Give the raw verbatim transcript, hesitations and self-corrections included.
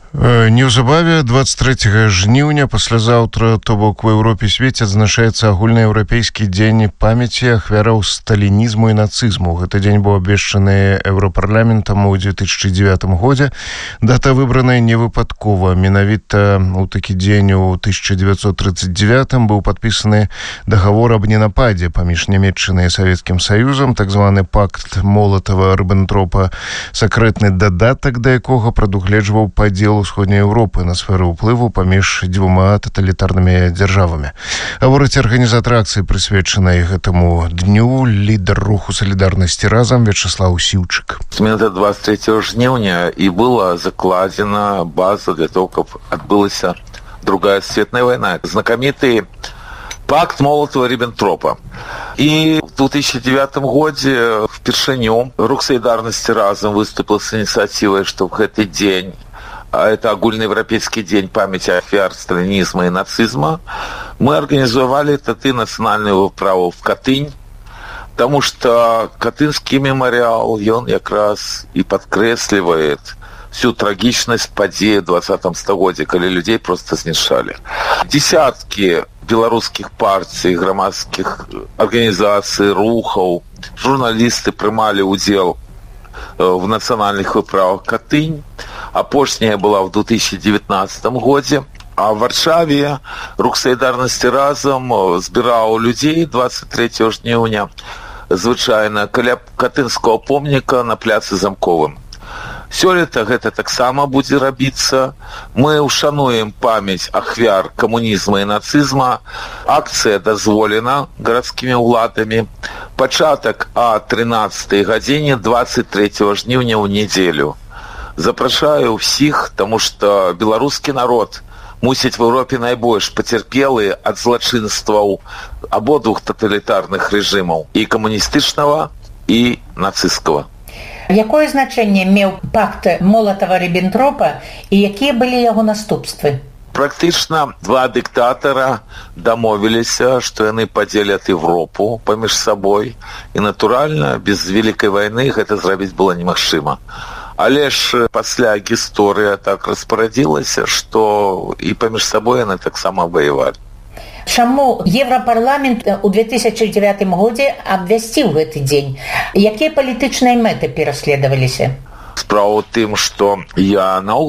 Неўзабаве двадцать трэцяга жніўня паслязаўтра, то бок у Еўропе і свеце адзначаецца агульнаеўрапейскі дзень памяці ахвяраў сталінізму і нацызму. Гэты дзень быў абвешчаны Еўропарламентам у две тысячи девятым годзе. Дата выбраная не выпадкова. Менавіта ў такі дзень у тысяча девятьсот тридцать девятым быў падпісаны дагавор аб ненападзе паміж Нямецчынай і Савецкім Саюзам, так званы пакт Молатава-Ріббентропа, сакрэтны дадатак да якога прадугледжваў падзел Усходняй Европы на сферу ўплыву паміж дзвюма таталітарнымі дзяржавамі. Гаворыць арганізатар акцыі, прысвечанай гэтаму дню, лідар руху салідарнасці разам Вячеслав Сіўчык. Менавіта двадцать третьего жніўня і была закладзена база для того, каб адбылася другая светная вайна. Знакаміты пакт Молатава-Ріббентропа. И в две тысячи девятом годзе впершыню рух солидарности разом выступил с инициативой, что в этот день, а это агульнаеўрапейскі дзень памяти ахвяр сталинизма и нацизма, мы организовали тады национальную выправу в Катынь, потому что Катынский мемориал, он как раз и подкресливает всю трагичность подеи в двадцатом стагодзе, когда людей просто знішалі. Десятки белорусских партий, громадских организаций, рухов, журналисты прымалі удзел в национальных выправах Катынь. Апошняя была в две тысячи девятнадцатом годзе. А в Варшаве рух солидарности разом збіраў людей двадцать третьего жніўня звычайна каля Катынского помніка на пляцы Замковым. Сёлета гэта таксама будзе рабіцца. Мы ушануем памяць ахвяр камунізма і нацызма. Акцыя дазволена гарадскімі ўладамі. Пачатак о тринадцатой гадзіне двадцать третьего жніўня ў нядзелю. Запрашаю ўсіх, таму што беларускі народ мусіць в Еўропе найбольш пацярпелы ад злачынстваў абодвух таталітарных рэжымаў, і камуністычнага, і нацысцкага. Якое значэнне меў пакт Молатава-Ріббентропа і якія былі яго наступствы? Практычна два дыктатара дамовіліся, што яны падзеляць Европу паміж сабой, і натуральна, без вялікай вайны гэта зрабіць было немагчыма. Але ж пасля гісторыя так распарадзілася, што і паміж сабой яны таксама ваявалі. Чаму Еўрапарламент у две тысячи девятым годзе абвясціў гэты дзень? Якія палітычныя мэты пераследаваліся? Справа ў тым, што я наогул